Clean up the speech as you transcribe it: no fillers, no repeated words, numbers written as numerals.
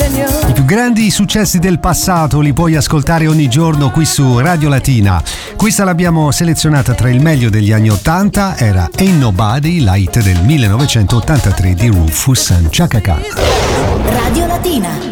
I più grandi successi del passato li puoi ascoltare ogni giorno qui su Radio Latina. Questa l'abbiamo selezionata tra il meglio degli anni 80, era Ain't Nobody, la hit del 1983 di Rufus and Chaka Khan. Radio Latina.